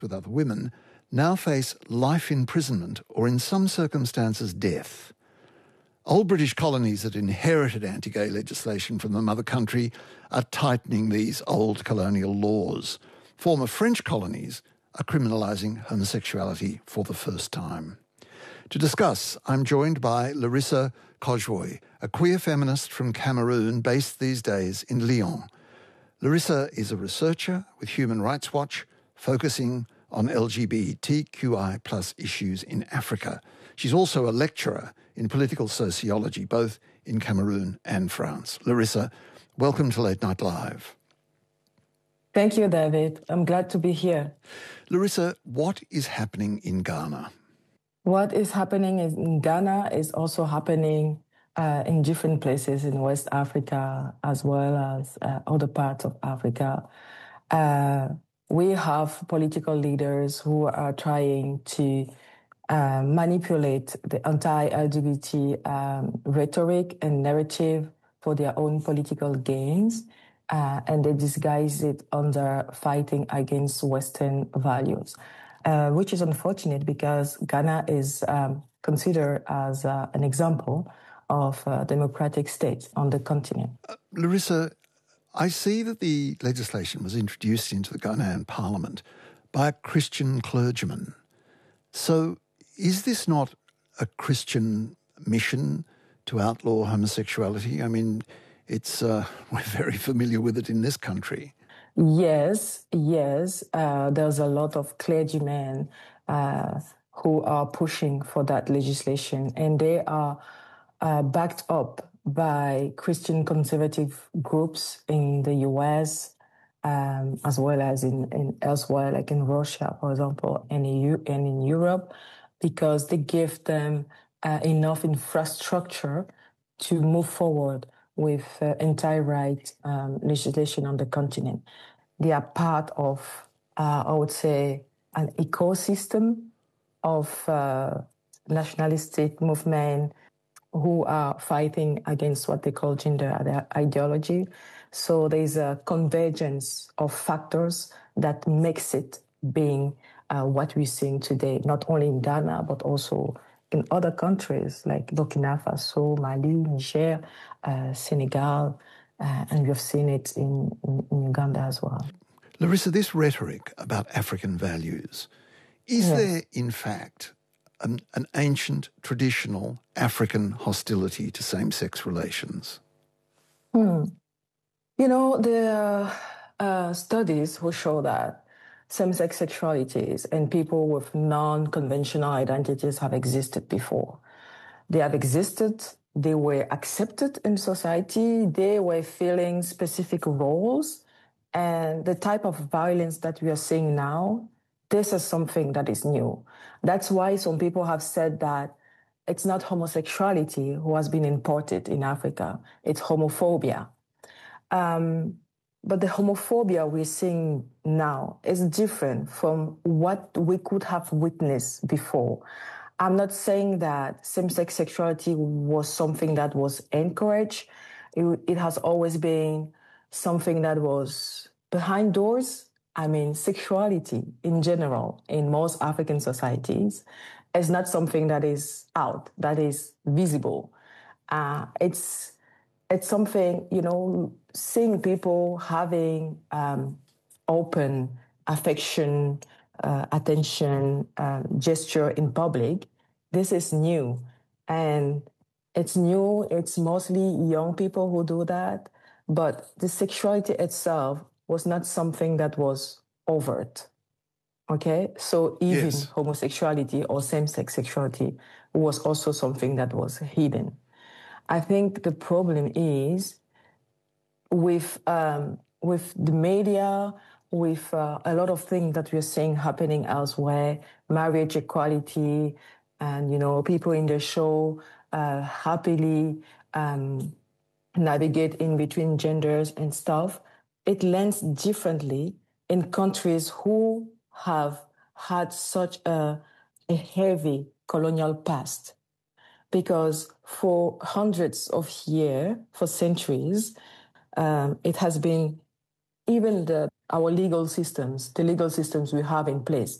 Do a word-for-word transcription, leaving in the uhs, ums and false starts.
with other women now face life imprisonment or, in some circumstances, death. Old British colonies that inherited anti-gay legislation from the mother country are tightening these old colonial laws. Former French colonies are criminalising homosexuality for the first time. To discuss, I'm joined by Larissa Kojwoy, a queer feminist from Cameroon based these days in Lyon. Larissa is a researcher with Human Rights Watch, focusing on L G B T Q I plus issues in Africa. She's also a lecturer in political sociology, both in Cameroon and France. Larissa, welcome to Late Night Live. Thank you, David. I'm glad to be here. Larissa, what is happening in Ghana? What is happening in Ghana is also happening uh, in different places in West Africa, as well as uh, other parts of Africa. Uh, we have political leaders who are trying to uh, manipulate the anti-L G B T um, rhetoric and narrative for their own political gains, uh, and they disguise it under fighting against Western values. Uh, which is unfortunate because Ghana is um, considered as uh, an example of a democratic state on the continent. Uh, Larissa, I see that the legislation was introduced into the Ghanaian parliament by a Christian clergyman. So is this not a Christian mission to outlaw homosexuality? I mean, it's uh, we're very familiar with it in this country. Yes, yes. Uh, there's a lot of clergymen uh, who are pushing for that legislation, and they are uh, backed up by Christian conservative groups in the U S, um, as well as in, in elsewhere, like in Russia, for example, and in, U- and in Europe, because they give them uh, enough infrastructure to move forward with uh, anti-right um, legislation on the continent. They are part of, uh, I would say, an ecosystem of uh, nationalistic movement who are fighting against what they call gender ideology. So there's a convergence of factors that makes it being uh, what we're seeing today, not only in Ghana, but also in other countries like Burkina Faso, Mali, Niger, uh, Senegal, uh, and we've seen it in, in, in Uganda as well. Larissa, this rhetoric about African values, is yes. there in fact an, an ancient, traditional African hostility to same-sex relations? Hmm. You know, there are uh, studies who show that same-sex sexualities and people with non-conventional identities have existed before. They have existed, they were accepted in society, they were filling specific roles, and the type of violence that we are seeing now, this is something that is new. That's why some people have said that it's not homosexuality who has been imported in Africa, it's homophobia. Um, But the homophobia we're seeing now is different from what we could have witnessed before. I'm not saying that same-sex sexuality was something that was encouraged. It, it has always been something that was behind doors. I mean, sexuality in general in most African societies is not something that is out, that is visible. Uh, it's It's something, you know, seeing people having um, open affection, uh, attention, uh, gesture in public, this is new. And it's new, it's mostly young people who do that, but the sexuality itself was not something that was overt, okay? So even Yes. homosexuality or same-sex sexuality was also something that was hidden. I think the problem is with um, with the media, with uh, a lot of things that we're seeing happening elsewhere, marriage equality, and, you know, people in the show uh, happily um, navigate in between genders and stuff. It lands differently in countries who have had such a, a heavy colonial past. Because for hundreds of years, for centuries, um, it has been even the, our legal systems, the legal systems we have in place,